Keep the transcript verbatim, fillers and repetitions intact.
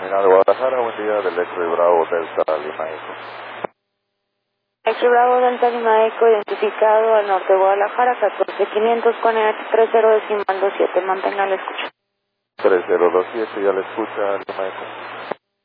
terminal de Guadalajara, buen día, del X-Ray Bravo Delta Lima Eco. X-Ray Bravo Delta Lima Eco, identificado al norte de Guadalajara, catorce mil quinientos con E H tres cero decimal dos siete, mantenga la escucha. tres cero dos siete, ya le escucha, Lima Eco.